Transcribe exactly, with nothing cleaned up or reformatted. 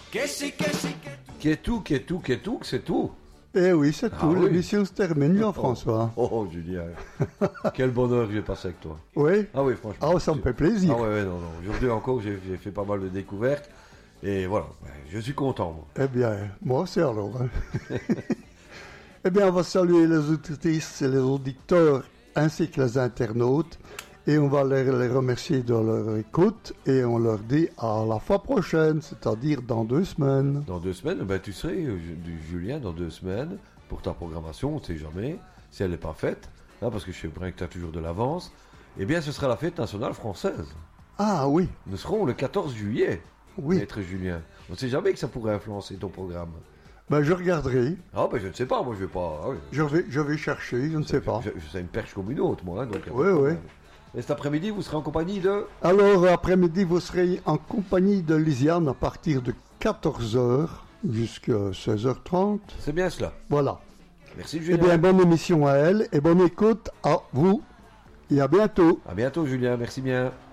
Qui est tout, qui est tout, qui est tout, c'est tout. Eh oui, c'est Ah tout. oui. L'émission se termine, Jean-François. Oh, oh, Julien. Quel bonheur que j'ai passé avec toi. Oui. Ah oui, franchement. Ah, ça me fait plaisir. Ah ouais, ouais, non, non. Aujourd'hui encore, j'ai, j'ai fait pas mal de découvertes. Et voilà, je suis content, moi. Eh bien, moi aussi alors. Hein. Eh bien, on va saluer les auditrices et les auditeurs ainsi que les internautes. Et on va les, les remercier de leur écoute. Et on leur dit à la fois prochaine, c'est-à-dire dans deux semaines. Dans deux semaines, ben, tu serais, euh, du Julien, dans deux semaines, pour ta programmation, on ne sait jamais, si elle n'est pas faite, hein, parce que je sais bien que tu as toujours de l'avance, eh bien, ce sera la fête nationale française. Ah oui, Nous serons le quatorze juillet, oui. maître Julien. On ne sait jamais que ça pourrait influencer ton programme. Ben, je regarderai. Ah, ben, je ne sais pas, moi, je vais pas... ah oui. Je vais, je vais chercher, je ne sais pas. Je, je, c'est une perche comme une autre, moi. Hein, donc, Oui, oui. Et cet après-midi, vous serez en compagnie de... Alors, après-midi, vous serez en compagnie de Lisiane à partir de quatorze heures jusqu'à seize heures trente. C'est bien cela. Voilà. Merci, Eh Julien. bien, bonne émission à elle et bonne écoute à vous. Et à bientôt. À bientôt, Julien. Merci bien.